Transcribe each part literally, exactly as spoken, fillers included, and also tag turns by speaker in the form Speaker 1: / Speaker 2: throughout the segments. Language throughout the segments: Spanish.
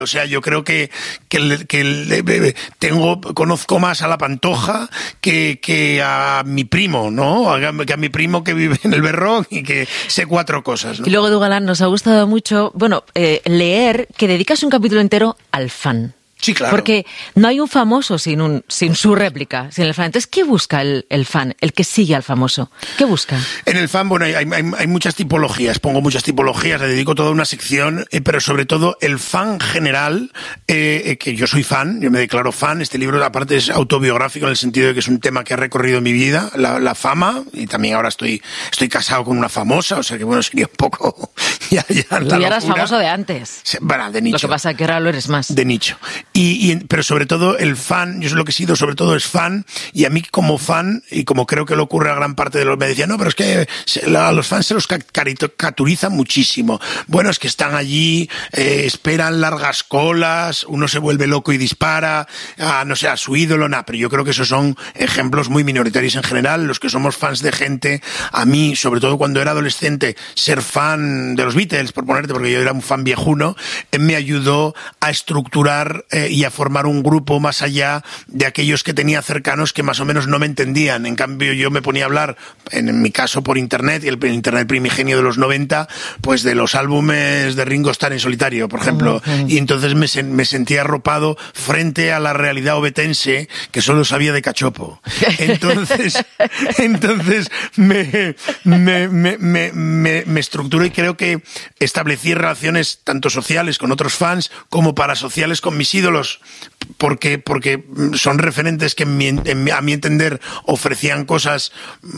Speaker 1: O sea, yo creo que, que, el, que el, tengo, conozco más a la Pantoja que, que a mi primo, ¿no? Que a mi primo que vive en el Berrón y que sé cuatro cosas, ¿no?
Speaker 2: Y luego, Edu Galán, nos ha gustado mucho, bueno, eh, leer que dedicas un capítulo entero al fan.
Speaker 1: Sí, claro.
Speaker 2: Porque no hay un famoso sin un sin su réplica, sin el fan. Entonces, ¿qué busca el, el fan, el que sigue al famoso? ¿Qué busca?
Speaker 1: En el fan, bueno, hay, hay, hay muchas tipologías, pongo muchas tipologías, le dedico toda una sección, eh, pero sobre todo el fan general, eh, eh, que yo soy fan, yo me declaro fan. Este libro, aparte, es autobiográfico en el sentido de que es un tema que ha recorrido mi vida, la, la fama, y también ahora estoy estoy casado con una famosa, o sea que, bueno, sería un poco... ya, ya,
Speaker 2: Tú ya eras famoso de antes.
Speaker 1: Bueno, de nicho.
Speaker 2: Lo que pasa es que ahora lo eres más.
Speaker 1: De nicho. Y, y, pero sobre todo el fan, yo sé lo que he sido, sobre todo es fan, y a mí como fan, y como creo que le ocurre a gran parte de los, me decían, no, pero es que a los fans se los caricaturizan muchísimo. Bueno, es que están allí, eh, esperan largas colas, uno se vuelve loco y dispara, a, no sé, a su ídolo, nada, pero yo creo que esos son ejemplos muy minoritarios en general. Los que somos fans de gente, a mí, sobre todo cuando era adolescente, ser fan de los Beatles, por ponerte, porque yo era un fan viejuno, eh, me ayudó a estructurar eh, y a formar un grupo más allá de aquellos que tenía cercanos que más o menos no me entendían. En cambio, yo me ponía a hablar, en mi caso por internet, y el internet primigenio de los noventa, pues de los álbumes de Ringo Starr en solitario, por ejemplo, uh-huh. Y entonces me, me sentía arropado frente a la realidad obetense que solo sabía de cachopo. Entonces, entonces me, me, me, me, me, me estructuré y creo que establecí relaciones tanto sociales con otros fans como parasociales con mis ídolos, porque porque son referentes que en mi, en, a mi entender ofrecían cosas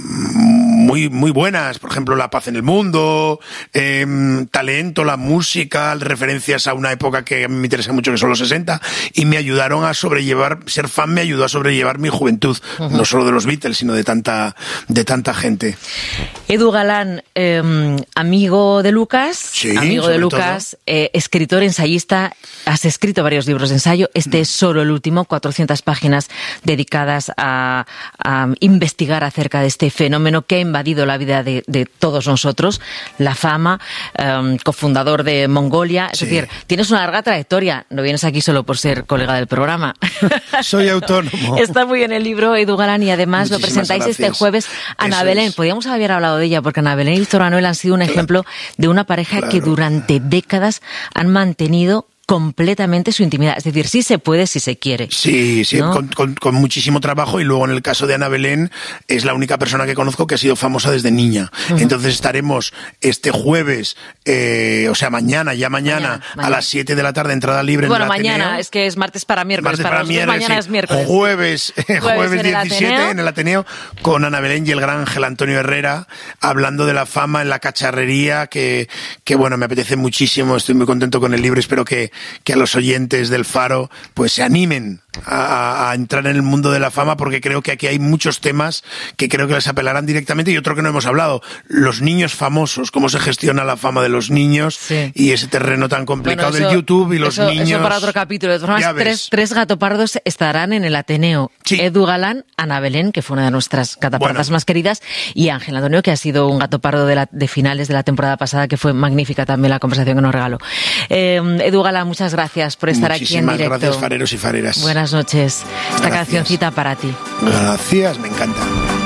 Speaker 1: muy muy buenas, por ejemplo la paz en el mundo, eh, talento, la música, referencias a una época que a mí me interesa mucho, que son los sesenta, y me ayudaron a sobrellevar, ser fan me ayudó a sobrellevar mi juventud, uh-huh. No solo de los Beatles, sino de tanta de tanta gente.
Speaker 2: Edu Galán, eh, amigo de Lucas,
Speaker 1: sí,
Speaker 2: amigo de Lucas, eh, escritor, ensayista, has escrito varios libros de ensayo, este es solo el último, cuatrocientas páginas dedicadas a, a investigar acerca de este fenómeno que ha invadido la vida de, de todos nosotros, la fama, um, cofundador de Mongolia, es sí. decir, tienes una larga trayectoria, no vienes aquí solo por ser colega del programa.
Speaker 1: Soy autónomo.
Speaker 2: Está muy bien el libro, Edu Galán, y además Muchísimas lo presentáis gracias. Este jueves. Ana Eso Belén, es. Podríamos haber hablado de ella, porque Ana Belén y Víctor Manuel han sido un claro. ejemplo de una pareja claro. que durante décadas han mantenido completamente su intimidad. Es decir, sí se puede si se quiere.
Speaker 1: Sí, sí,
Speaker 2: ¿no?
Speaker 1: con, con, con muchísimo trabajo, y luego en el caso de Ana Belén es la única persona que conozco que ha sido famosa desde niña. Uh-huh. Entonces estaremos este jueves, eh, o sea, mañana, ya mañana, mañana, mañana. a las siete de la tarde, entrada libre
Speaker 2: bueno,
Speaker 1: en el
Speaker 2: mañana,
Speaker 1: Ateneo.
Speaker 2: Es que es martes para miércoles.
Speaker 1: Martes
Speaker 2: para
Speaker 1: para miércoles,
Speaker 2: mañana
Speaker 1: sí.
Speaker 2: es miércoles.
Speaker 1: Jueves, jueves, jueves
Speaker 2: en
Speaker 1: diecisiete en el Ateneo, con Ana Belén y el gran Ángel Antonio Herrera, hablando de la fama en la cacharrería, que, que bueno, me apetece muchísimo, estoy muy contento con el libro, espero que, que a los oyentes del Faro pues se animen a, a entrar en el mundo de la fama, porque creo que aquí hay muchos temas que creo que les apelarán directamente, y otro que no hemos hablado, los niños famosos, cómo se gestiona la fama de los niños, sí. y ese terreno tan complicado bueno, eso, del YouTube y los
Speaker 2: eso,
Speaker 1: niños.
Speaker 2: Eso para otro capítulo. De todas formas, tres, tres gatopardos estarán en el Ateneo. Sí. Edu Galán, Ana Belén, que fue una de nuestras gatopardas bueno. más queridas, y Ángel Antonio, que ha sido un gatopardo de, la, de finales de la temporada pasada, que fue magnífica también la conversación que nos regaló. Eh, Edu Galán, muchas gracias por estar
Speaker 1: Muchísimas
Speaker 2: aquí en directo.
Speaker 1: Gracias, fareros y fareras.
Speaker 2: Buenas noches. Esta
Speaker 1: gracias.
Speaker 2: Cancioncita para ti.
Speaker 1: Gracias, me encanta.